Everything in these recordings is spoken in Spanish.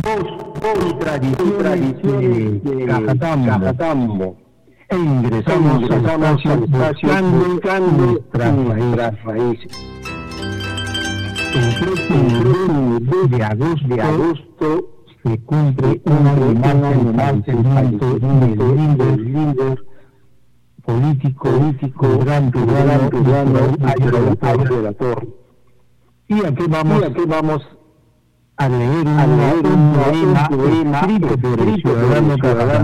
y tradiciones de Cajatambo. E ingresamos al espacio buscando nuestras raíces. El próximo 2 de agosto se cumple un año más del fallecimiento del líder político gran peruano Álvaro de la Torre. Y aquí vamos a leer un poema escrito por el ciudadano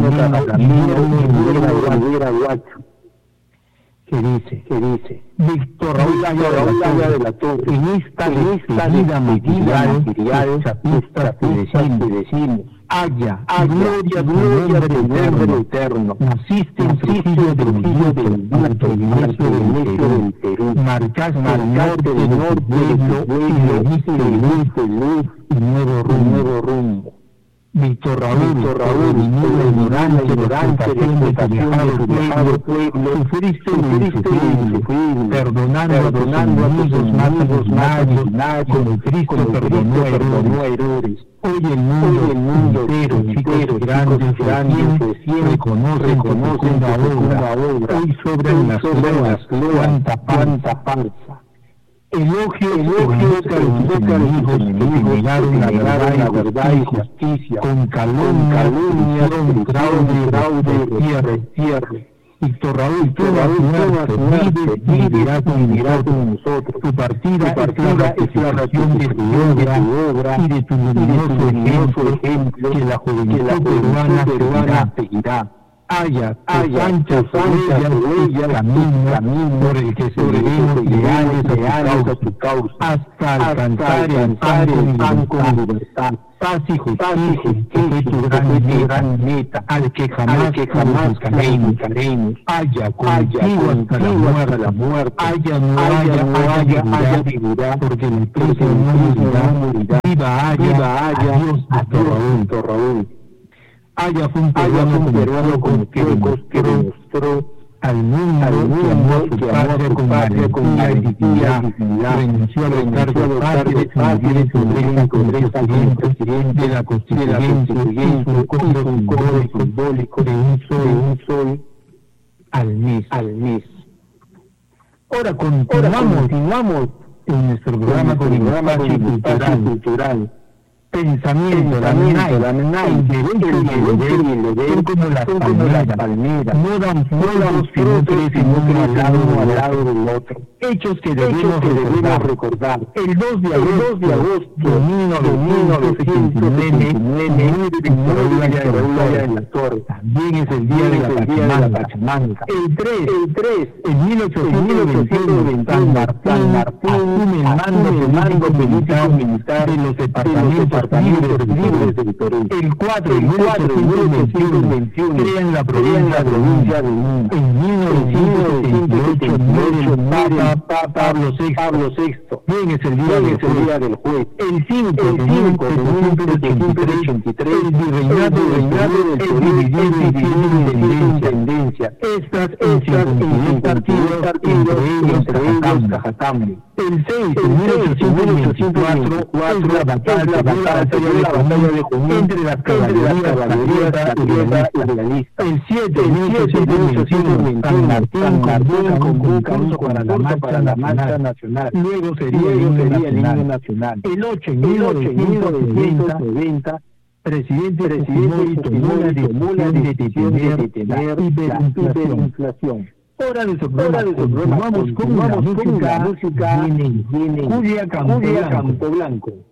Rivera Guacho, que dice Víctor Raúl Aya de la Torre, en esta despedida material chapistas te decimos Aya, gloria tu nombre eterno, naciste en Trujillo del privilegio del Perú, marcaste al norte de tu pueblo y le diste luz y nuevo rumbo. Víctor Raúl, vinilo ignorante de la explotación de tu viajado pueblo, sufriste insufrible, perdonando a tus enemigos más sanguinarios, como Cristo perdonó a errores. Hoy el mundo entero, chicos grandes, recién reconocen la obra. Hoy sobran las loas, cuánta farsa. Elogios a los enemigos que negaron la verdad y justicia, con calumnias, fraude, cierre. Víctor Raúl, todas muertes, vivirá con nosotros. Tu partida es la ratificación de tu obra y de tu luminoso ejemplo que la juventud peruana seguirá. Haya anchas huellas, camino por el que seguiremos leales a tu causa, hasta alcanzar el pan con libertad. Paz y justicia, que fue tu gran meta, al que jamás buscaremos. Haya contigo hasta la muerte. Haya figurá, porque el precio no morirá. Viva Haya, adiós, Víctor Raúl. Haya fue un peruano como que demostró al mundo que amó a su patria con valentía, renunció al encargo de patria de su presidente de la Constituyente, hizo un cobro simbólico de un sol al mes. Ahora continuamos en nuestro programa con el espacio cultural. Pensamiento, la MNAI, el deber, son como las palmeras, no dan frutos sino crecen uno al lado del otro. Hechos que debemos recordar. El 2 de agosto de 1979, Víctor Raúl de la Torre. También es el día de la Pachamanca. El 3, en 1821, San Martín asume el mando militar de los departamentos libres del Perú. El 4, en 1821, crean la provincia de Lima. En 1978 muere Papa Pablo VI. Bien es el día del juez. El 5, en 1983, el virreinato del Perú dividido en independencia. Estas en 52 partidos, entre ellos Cajatambo. El 6, en 1824, es la batalla de Junín entre las caballerías y realistas. El 7, en 1821, San Martín convoca un concurso para la marcha nacional. Luego sería el himno nacional. El 8, en 1990, presidente Fujimori tomó la decisión de detener la hiperinflación. Hora de su programa. Vamos con la música. Viene Julia Campoblanco.